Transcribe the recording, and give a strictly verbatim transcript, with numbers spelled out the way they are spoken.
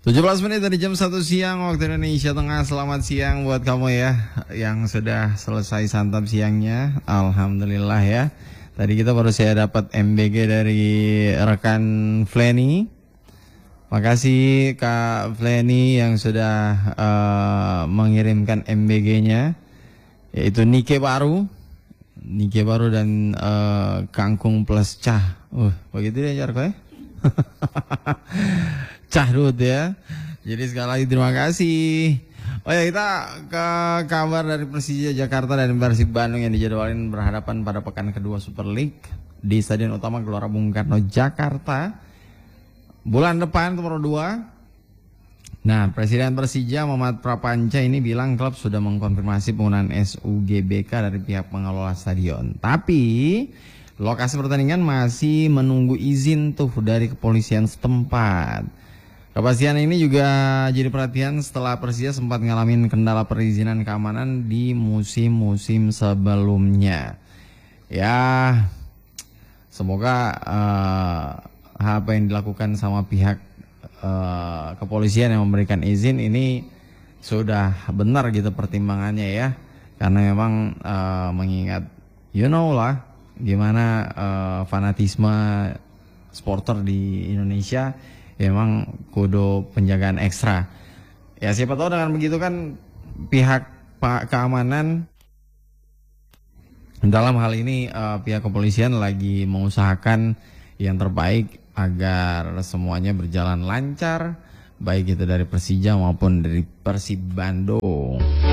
tujuh belas menit dari jam satu siang waktu Indonesia Tengah. Selamat siang buat kamu ya yang sudah selesai santap siangnya. Alhamdulillah ya. Tadi kita baru saya dapat M B G dari rekan Flenny. Makasih Kak Flenny yang sudah uh, mengirimkan M B G-nya, yaitu Nike baru, Nike baru dan uh, kangkung plus cah. Uh, begitu ya Jarko ya. Cahrut ya. Jadi sekali lagi terima kasih. Oh ya, kita ke kabar dari Persija Jakarta dan Persib Bandung yang dijadwalkan berhadapan pada pekan kedua Super League di Stadion Utama Gelora Bung Karno Jakarta bulan depan nomor dua. Nah, Presiden Persija Muhammad Prapanca ini bilang klub sudah mengkonfirmasi penggunaan S U G B K dari pihak pengelola stadion. Tapi lokasi pertandingan masih menunggu izin tuh dari kepolisian setempat. Kepastian ini juga jadi perhatian setelah Persija sempat ngalamin kendala perizinan keamanan di musim-musim sebelumnya. Ya, semoga uh, apa yang dilakukan sama pihak uh, kepolisian yang memberikan izin ini sudah benar gitu pertimbangannya ya. Karena memang uh, mengingat, you know lah, gimana uh, fanatisme supporter di Indonesia, ya memang kudu penjagaan ekstra. Ya siapa tahu dengan begitu kan pihak pak keamanan dalam hal ini uh, pihak kepolisian lagi mengusahakan yang terbaik agar semuanya berjalan lancar, baik itu dari Persija maupun dari Persib Bandung.